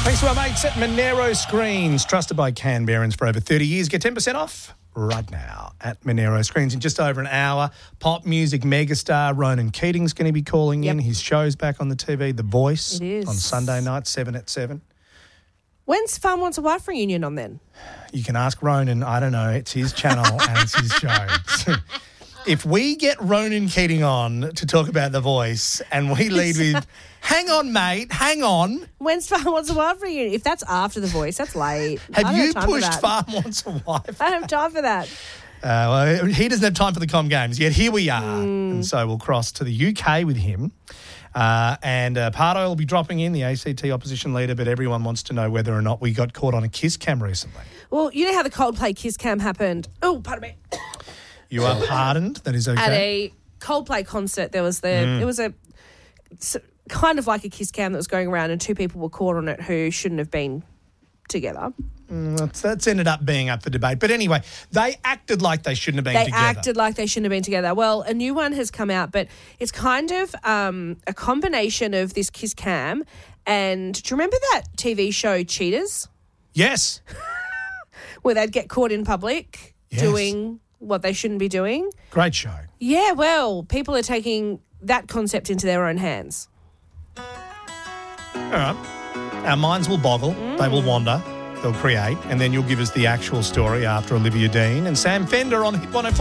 Thanks to our mates at Monero Screens, trusted by Canberrans for over 30 years. Get 10% off right now at Monero Screens. In just over an hour, pop music megastar Ronan Keating's going to be calling in. His show's back on the TV, The Voice, on Sunday night, 7 at 7. When's Farm Wants a Wife reunion on then? You can ask Ronan. I don't know. It's his channel and it's his show. If we get Ronan Keating on to talk about The Voice and we lead with, hang on, mate, hang on. When's Farm Wants a Wife reunion? If that's after The Voice, that's late. Have you pushed Farm Wants a Wife? I don't have time for that. Well, he doesn't have time for the Com Games, yet here we are. And so we'll cross to the UK with him. And Pardo will be dropping in, the ACT opposition leader, but everyone wants to know whether or not we got caught on a kiss cam recently. Well, you know how the Coldplay kiss cam happened? Oh, pardon me. You are pardoned. That is okay. At a Coldplay concert, there was it was a kind of like a kiss cam that was going around, and two people were caught on it who shouldn't have been together. That's ended up being up for debate. But anyway, they acted like they shouldn't have been together. They acted like they shouldn't have been together. Well, a new one has come out, but it's kind of a combination of this kiss cam and do you remember that TV show Cheaters? Yes. Where they'd get caught in public doing what they shouldn't be doing. Great show. Yeah, well, people are taking that concept into their own hands. All right. Our minds will boggle. They will wander. They'll create. And then you'll give us the actual story after Olivia Dean and Sam Fender on Hit 104.